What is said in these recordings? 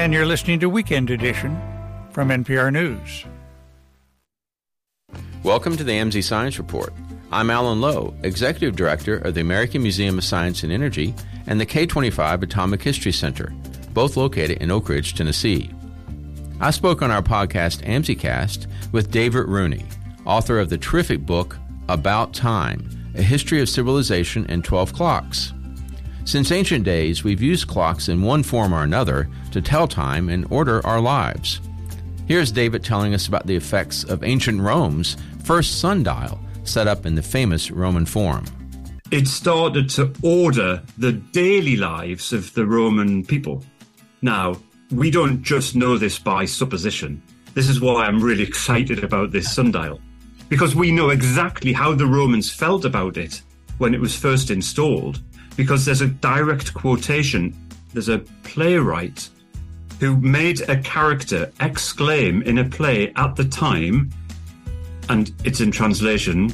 And you're listening to Weekend Edition from NPR News. Welcome to the AMSI Science Report. I'm Alan Lowe, Executive Director of the American Museum of Science and Energy and the K25 Atomic History Center, both located in Oak Ridge, Tennessee. I spoke on our podcast, AMSIcast, with David Rooney, author of the terrific book, About Time, A History of Civilization in 12 Clocks. Since ancient days, we've used clocks in one form or another to tell time and order our lives. Here's David telling us about the effects of ancient Rome's first sundial, set up in the famous Roman Forum. It started to order the daily lives of the Roman people. Now, we don't just know this by supposition. This is why I'm really excited about this sundial, because we know exactly how the Romans felt about it when it was first installed, because there's a direct quotation. There's a playwright who made a character exclaim in a play at the time, and it's in translation,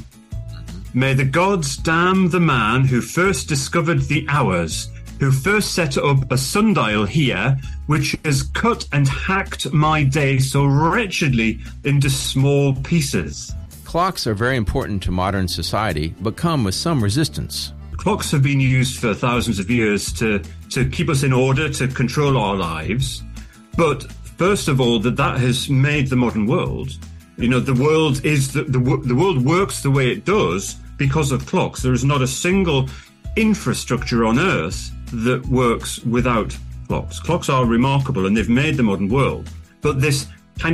"May the gods damn the man who first discovered the hours, who first set up a sundial here, which has cut and hacked my day so wretchedly into small pieces." Clocks are very important to modern society, but come with some resistance. Clocks have been used for thousands of years to keep us in order, to control our lives. But first of all, that has made the modern world. You know, the world is the world works the way it does because of clocks. There is not a single infrastructure on Earth that works without clocks. Clocks are remarkable, and they've made the modern world. But this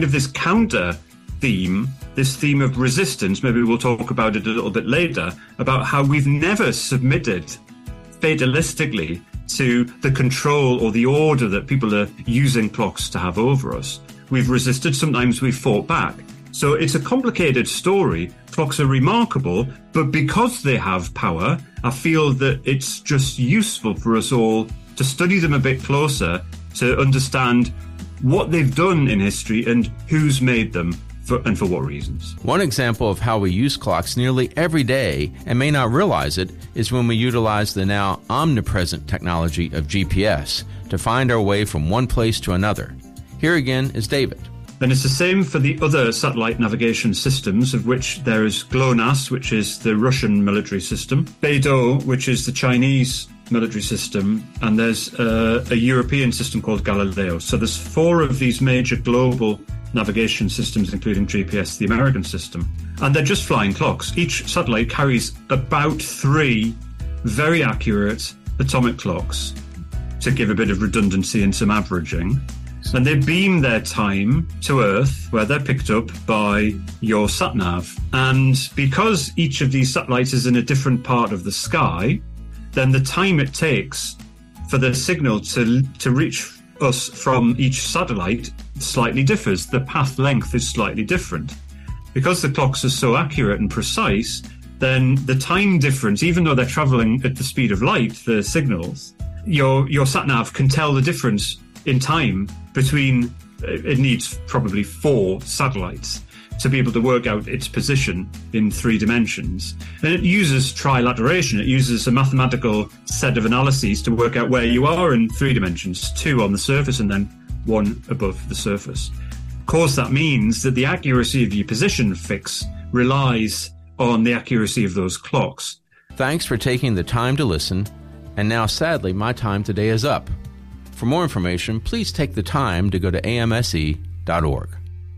counter theme, this theme of resistance, maybe we'll talk about it a little bit later, about how we've never submitted fatalistically to the control or the order that people are using clocks to have over us. We've resisted, sometimes we've fought back. So it's a complicated story. Clocks are remarkable, but because they have power, I feel that it's just useful for us all to study them a bit closer, to understand what they've done in history and who's made them and for what reasons. One example of how we use clocks nearly every day and may not realize it is when we utilize the now omnipresent technology of GPS to find our way from one place to another. Here again is David. And it's the same for the other satellite navigation systems, of which there is GLONASS, which is the Russian military system, Beidou, which is the Chinese military system, and there's a European system called Galileo. So there's 4 of these major global navigation systems, including GPS, the American system. And they're just flying clocks. Each satellite carries about 3 very accurate atomic clocks to give a bit of redundancy and some averaging. And they beam their time to Earth, where they're picked up by your sat-nav. And because each of these satellites is in a different part of the sky, then the time it takes for the signal to reach us from each satellite slightly differs. The path length is slightly different. Because the clocks are so accurate and precise, then the time difference, even though they're traveling at the speed of light, the signals, your sat-nav can tell the difference in time between, it needs probably 4 satellites to be able to work out its position in 3 dimensions. And it uses trilateration. It uses a mathematical set of analyses to work out where you are in 3 dimensions, 2 on the surface and then 1 above the surface. Of course, that means that the accuracy of your position fix relies on the accuracy of those clocks. Thanks for taking the time to listen. And now, sadly, my time today is up. For more information, please take the time to go to amse.org.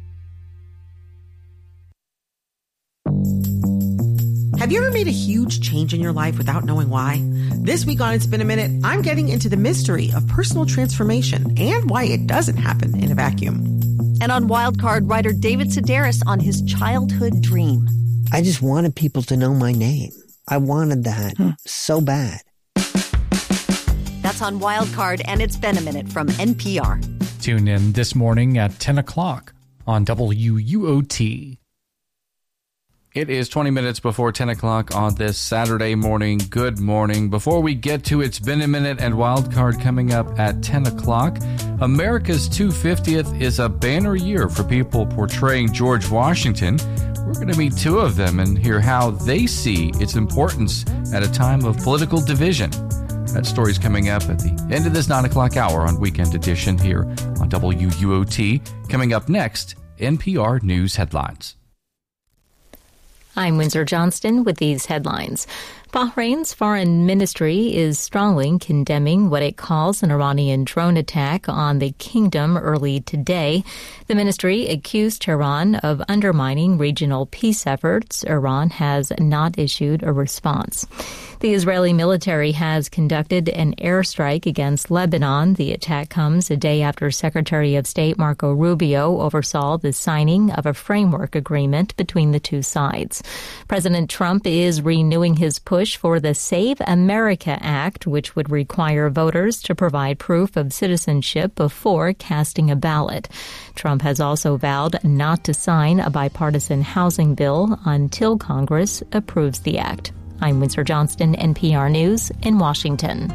Have you ever made a huge change in your life without knowing why? This week on It's Been a Minute, I'm getting into the mystery of personal transformation and why it doesn't happen in a vacuum. And on Wildcard, writer David Sedaris on his childhood dream. I just wanted people to know my name. I wanted that so bad. That's on Wildcard, and It's Been a Minute from NPR. Tune in this morning at 10 o'clock on WUOT. It is 20 minutes before 10 o'clock on this Saturday morning. Good morning. Before we get to It's Been a Minute and Wildcard coming up at 10 o'clock, America's 250th is a banner year for people portraying George Washington. We're going to meet 2 of them and hear how they see its importance at a time of political division. That story's coming up at the end of this 9 o'clock hour on Weekend Edition here on WUOT. Coming up next, NPR News Headlines. I'm Windsor Johnston with these headlines. Bahrain's foreign ministry is strongly condemning what it calls an Iranian drone attack on the kingdom early today. The ministry accused Tehran of undermining regional peace efforts. Iran has not issued a response. The Israeli military has conducted an airstrike against Lebanon. The attack comes a day after Secretary of State Marco Rubio oversaw the signing of a framework agreement between the two sides. President Trump is renewing his push for the Save America Act, which would require voters to provide proof of citizenship before casting a ballot. Trump has also vowed not to sign a bipartisan housing bill until Congress approves the act. I'm Windsor Johnston, NPR News in Washington.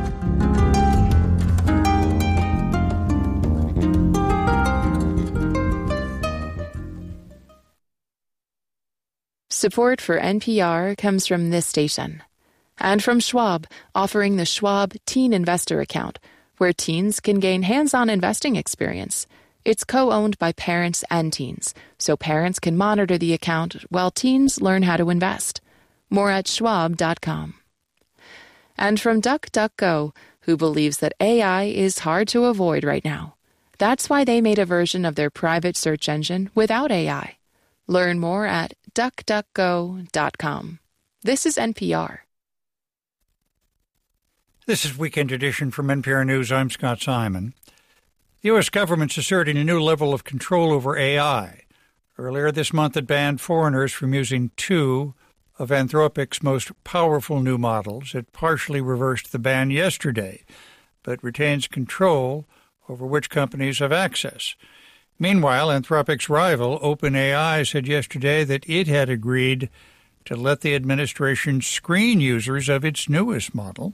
Support for NPR comes from this station and from Schwab, offering the Schwab Teen Investor Account, where teens can gain hands-on investing experience. It's co-owned by parents and teens, so parents can monitor the account while teens learn how to invest. More at schwab.com. And from DuckDuckGo, who believes that AI is hard to avoid right now. That's why they made a version of their private search engine without AI. Learn more at duckduckgo.com. This is NPR. This is Weekend Edition from NPR News. I'm Scott Simon. The U.S. government's asserting a new level of control over AI. Earlier this month, it banned foreigners from using two of Anthropic's most powerful new models. It partially reversed the ban yesterday, but retains control over which companies have access. Meanwhile, Anthropic's rival, OpenAI, said yesterday that it had agreed to let the administration screen users of its newest model.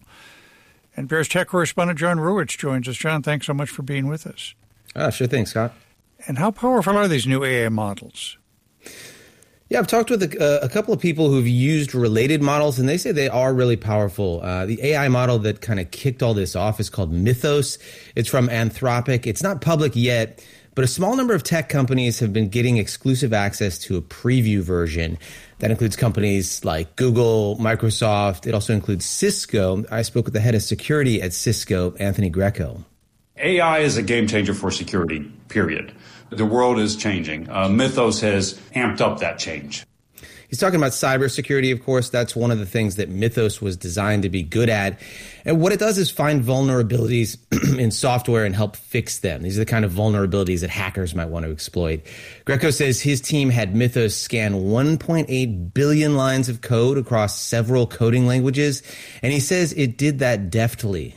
NPR's tech correspondent John Ruwitz joins us. John, thanks so much for being with us. Sure thing, Scott. And how powerful are these new AI models? Yeah, I've talked with a couple of people who've used related models, and they say they are really powerful. The AI model that kind of kicked all this off is called Mythos. It's from Anthropic. It's not public yet, but a small number of tech companies have been getting exclusive access to a preview version. That includes companies like Google, Microsoft. It also includes Cisco. I spoke with the head of security at Cisco, Anthony Greco. AI is a game changer for security, period. The world is changing. Mythos has amped up that change. He's talking about cybersecurity, of course. That's one of the things that Mythos was designed to be good at. And what it does is find vulnerabilities in software and help fix them. These are the kind of vulnerabilities that hackers might want to exploit. Greco says his team had Mythos scan 1.8 billion lines of code across several coding languages, and he says it did that deftly.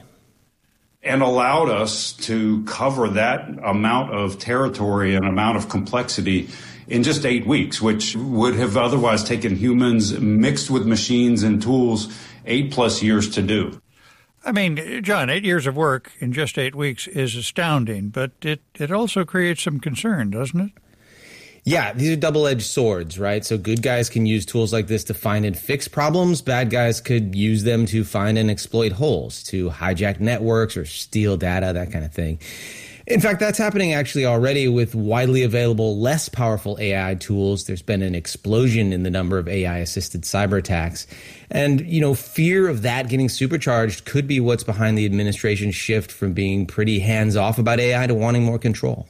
And allowed us to cover that amount of territory and amount of complexity in just 8 weeks, which would have otherwise taken humans mixed with machines and tools 8+ years to do. I mean, John, 8 years of work in just 8 weeks is astounding, but it also creates some concern, doesn't it? Yeah, these are double-edged swords, right? So good guys can use tools like this to find and fix problems. Bad guys could use them to find and exploit holes, to hijack networks or steal data, that kind of thing. In fact, that's happening actually already with widely available, less powerful AI tools. There's been an explosion in the number of AI-assisted cyber attacks. And, fear of that getting supercharged could be what's behind the administration's shift from being pretty hands-off about AI to wanting more control.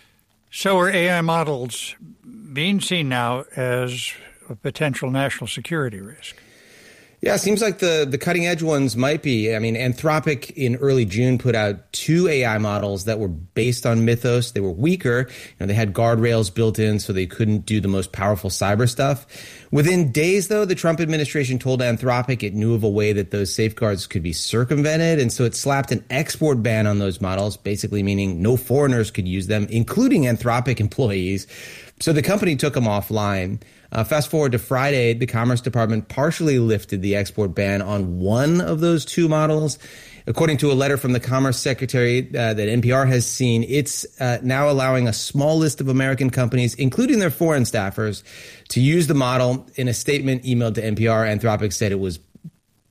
So are AI models being seen now as a potential national security risk? Yeah, it seems like the cutting edge ones might be. I mean, Anthropic in early June put out 2 AI models that were based on Mythos. They were weaker. They had guardrails built in so they couldn't do the most powerful cyber stuff. Within days, though, the Trump administration told Anthropic it knew of a way that those safeguards could be circumvented. And so it slapped an export ban on those models, basically meaning no foreigners could use them, including Anthropic employees. So the company took them offline. Fast forward to Friday, the Commerce Department partially lifted the export ban on one of those 2 models. According to a letter from the Commerce Secretary that NPR has seen, it's now allowing a small list of American companies, including their foreign staffers, to use the model. In a statement emailed to NPR, Anthropic said it was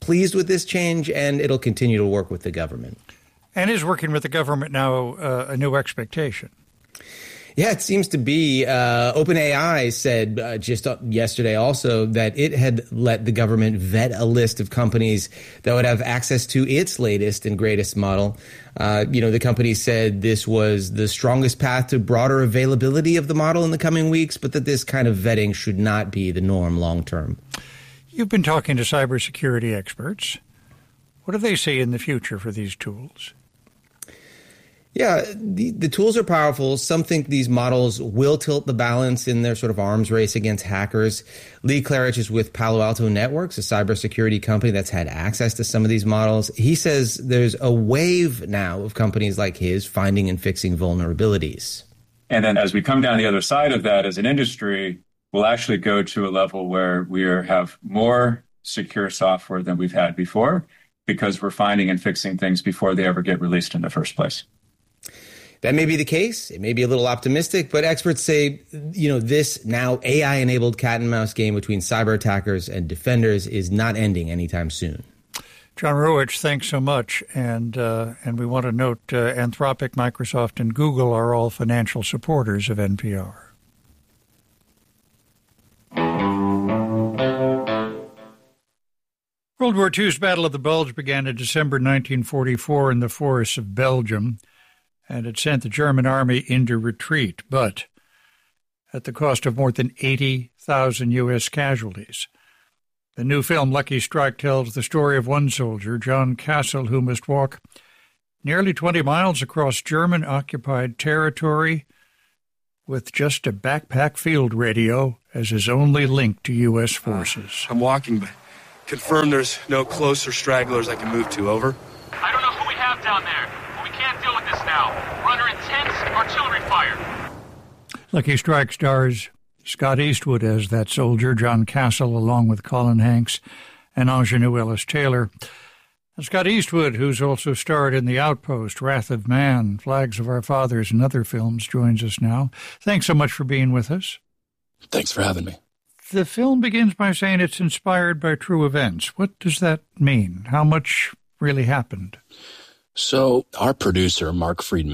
pleased with this change, and it'll continue to work with the government. And is working with the government now a new expectation? Yeah, it seems to be. OpenAI said just yesterday also that it had let the government vet a list of companies that would have access to its latest and greatest model. The company said this was the strongest path to broader availability of the model in the coming weeks, but that this kind of vetting should not be the norm long term. You've been talking to cybersecurity experts. What do they see in the future for these tools? Yeah, the tools are powerful. Some think these models will tilt the balance in their sort of arms race against hackers. Lee Klarich is with Palo Alto Networks, a cybersecurity company that's had access to some of these models. He says there's a wave now of companies like his finding and fixing vulnerabilities. And then as we come down the other side of that as an industry, we'll actually go to a level where we have more secure software than we've had before because we're finding and fixing things before they ever get released in the first place. That may be the case. It may be a little optimistic, but experts say, this now AI-enabled cat and mouse game between cyber attackers and defenders is not ending anytime soon. John Ruwitch, thanks so much. And we want to note Anthropic, Microsoft, and Google are all financial supporters of NPR. World War II's Battle of the Bulge began in December 1944 in the forests of Belgium, and it sent the German army into retreat, but at the cost of more than 80,000 U.S. casualties. The new film, Lucky Strike, tells the story of one soldier, John Castle, who must walk nearly 20 miles across German-occupied territory with just a backpack field radio as his only link to U.S. forces. I'm walking, but confirm there's no closer stragglers I can move to, over. I don't know who we have down there. Can't deal with this now. We're under intense artillery fire. Lucky Strike stars Scott Eastwood as that soldier, John Castle, along with Colin Hanks and Ingenue Ellis-Taylor. And Scott Eastwood, who's also starred in The Outpost, Wrath of Man, Flags of Our Fathers, and other films, joins us now. Thanks so much for being with us. Thanks for having me. The film begins by saying it's inspired by true events. What does that mean? How much really happened? So our producer, Mark Friedman,